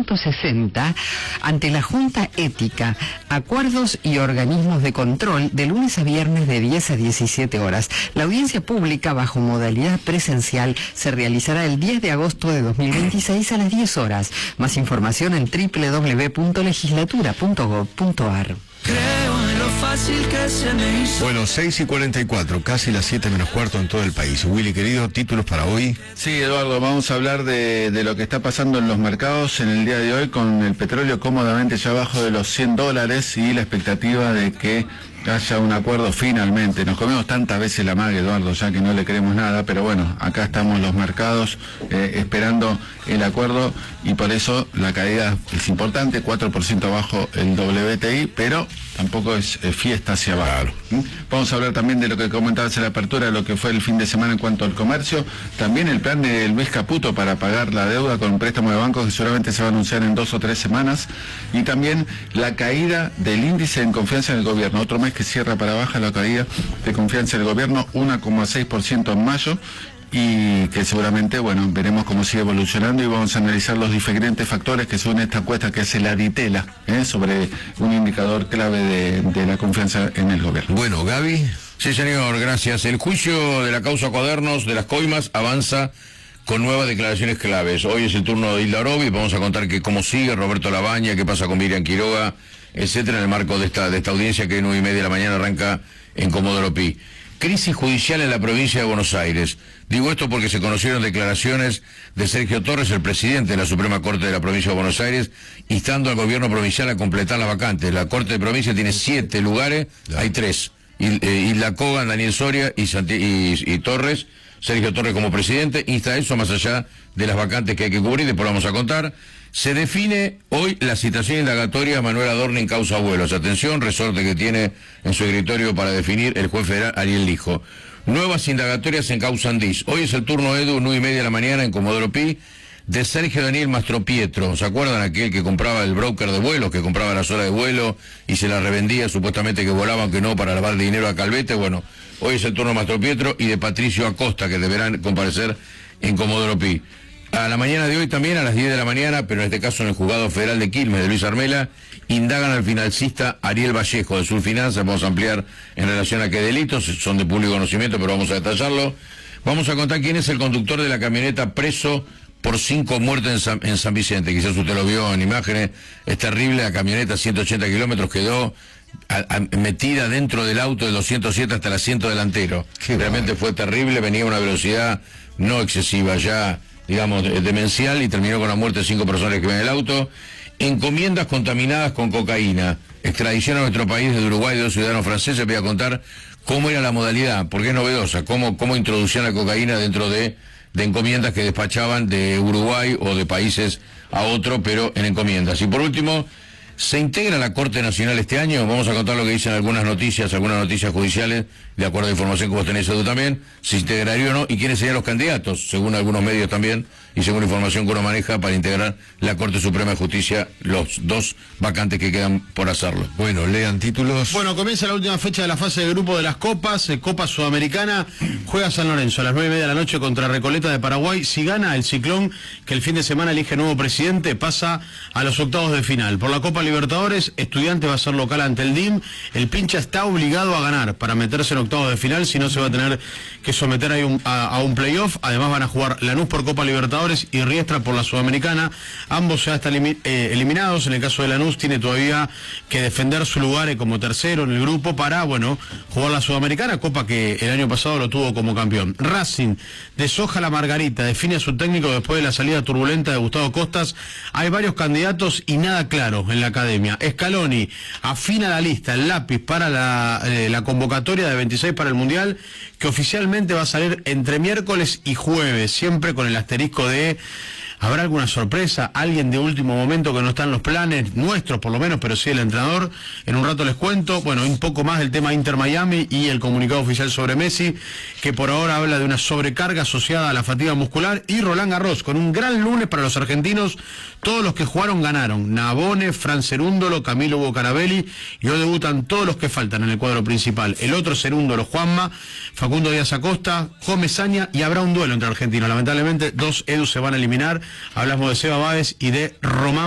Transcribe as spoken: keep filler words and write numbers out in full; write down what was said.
ciento sesenta ante la Junta Ética, Acuerdos y Organismos de Control de lunes a viernes de diez a diecisiete horas. La audiencia pública bajo modalidad presencial se realizará el diez de agosto de dos mil veintiséis a las diez horas. Más información en doble u doble u doble u punto legislatura punto gob punto ar. Creo en lo fácil que se me hizo. Bueno, seis y cuarenta y cuatro, casi las siete menos cuarto en todo el país. Willy, querido, títulos para hoy. Sí, Eduardo, vamos a hablar de, de lo que está pasando en los mercados en el día de hoy, con el petróleo cómodamente ya abajo de los cien dólares y la expectativa de que haya un acuerdo finalmente. Nos comemos tantas veces la mague, Eduardo, ya que no le queremos nada, pero bueno, acá estamos los mercados eh, esperando el acuerdo y por eso la caída es importante, cuatro por ciento abajo el W T I, pero tampoco es eh, fiesta hacia abajo. Claro. ¿Mm? Vamos a hablar también de lo que comentabas en la apertura, de lo que fue el fin de semana en cuanto al comercio, también el plan de Luis Caputo para pagar la deuda con un préstamo de bancos que seguramente se va a anunciar en dos o tres semanas, y también la caída del índice en confianza en el gobierno, otro mes que cierra para baja la caída de confianza en el gobierno, uno coma seis por ciento en mayo, y que seguramente, bueno, veremos cómo sigue evolucionando y vamos a analizar los diferentes factores que según esta encuesta que hace la Ditela, ¿eh? sobre un indicador clave de, de la confianza en el gobierno. Bueno, Gaby. Sí, señor, gracias. El juicio de la causa Cuadernos de las Coimas avanza con nuevas declaraciones claves. Hoy es el turno de Hilda Orobi, vamos a contar que cómo sigue Roberto Labaña, qué pasa con Miriam Quiroga, etcétera, en el marco de esta, de esta audiencia que a nueve y media de la mañana arranca en Comodoro Pi. Crisis judicial en la provincia de Buenos Aires. Digo esto porque se conocieron declaraciones de Sergio Torres, el presidente de la Suprema Corte de la provincia de Buenos Aires, instando al gobierno provincial a completar las vacantes. La Corte de Provincia tiene siete lugares, ya. Hay tres. Y, eh, Isla Kogan, Daniel Soria y, Santi y, y Torres, Sergio Torres como presidente, insta eso más allá de las vacantes que hay que cubrir, después lo vamos a contar. Se define hoy la citación indagatoria a Manuel Adorni en causa abuelos. Atención, resorte que tiene en su escritorio para definir el juez federal Ariel Lijo. Nuevas indagatorias en causa Andís. Hoy es el turno, Edu, nueve y media de la mañana en Comodoro Pi, de Sergio Daniel Mastropietro. ¿Se acuerdan aquel que compraba el broker de vuelos, que compraba las horas de vuelo y se las revendía supuestamente que volaban, aunque no, para lavar dinero a Calvete? Bueno, hoy es el turno de Mastropietro y de Patricio Acosta, que deberán comparecer en Comodoro Pi. A la mañana de hoy también, a las diez de la mañana, pero en este caso en el Juzgado Federal de Quilmes de Luis Armela, indagan al financista Ariel Vallejo de Surfinanzas. Vamos a ampliar en relación a qué delitos, son de público conocimiento, pero vamos a detallarlo. Vamos a contar quién es el conductor de la camioneta preso por cinco muertes en San, en San Vicente. Quizás usted lo vio en imágenes, es terrible, la camioneta ciento ochenta kilómetros quedó a, a, metida dentro del auto del doscientos siete hasta el asiento delantero. Qué Realmente bueno. Fue terrible, venía a una velocidad no excesiva, ya digamos, demencial, y terminó con la muerte de cinco personas que iban en el auto. Encomiendas contaminadas con cocaína. Extradición a nuestro país desde Uruguay de dos ciudadanos franceses. Voy a contar cómo era la modalidad, porque es novedosa, cómo, cómo introducían la cocaína dentro de, de encomiendas que despachaban de Uruguay o de países a otro, pero en encomiendas. Y por último, ¿se integra la Corte Nacional este año? Vamos a contar lo que dicen algunas noticias, algunas noticias judiciales, de acuerdo a la información que vos tenés, Edu, también, si se integraría o no, y quiénes serían los candidatos, según algunos medios también, y según la información que uno maneja, para integrar la Corte Suprema de Justicia, los dos vacantes que quedan por hacerlo. Bueno, lean títulos. Bueno, comienza la última fecha de la fase de grupo de las Copas, eh, Copa Sudamericana, juega San Lorenzo a las nueve y media de la noche contra Recoleta de Paraguay. Si gana el Ciclón, que el fin de semana elige nuevo presidente, pasa a los octavos de final. Por la Copa Libertadores, Estudiante va a ser local ante el D I M, el Pincha está obligado a ganar para meterse en octavos de final, si no se va a tener que someter a un, a, a un playoff. Además van a jugar Lanús por Copa Libertadores y Riestra por la Sudamericana. Ambos ya están elimi eh, eliminados. En el caso de Lanús tiene todavía que defender su lugar eh, como tercero en el grupo para, bueno, jugar la Sudamericana, Copa que el año pasado lo tuvo como campeón. Racing deshoja la Margarita, define a su técnico después de la salida turbulenta de Gustavo Costas. Hay varios candidatos y nada claro en la academia. Scaloni afina la lista, el lápiz para la, eh, la convocatoria de veintiséis para el Mundial, que oficialmente va a salir entre miércoles y jueves, siempre con el asterisco de ¿habrá alguna sorpresa? ¿Alguien de último momento que no está en los planes nuestros, por lo menos, pero sí el entrenador? En un rato les cuento, bueno, un poco más del tema Inter Miami y el comunicado oficial sobre Messi, que por ahora habla de una sobrecarga asociada a la fatiga muscular, y Roland Garros, con un gran lunes para los argentinos. Todos los que jugaron ganaron. Navone, Fran Cerúndolo, Camilo Bocarabelli, y hoy debutan todos los que faltan en el cuadro principal. El otro Cerúndolo, Juanma, Facundo Díaz Acosta, Gómez Saña, y habrá un duelo entre argentinos. Lamentablemente, dos Edu se van a eliminar. Hablamos de Seba Báez y de Román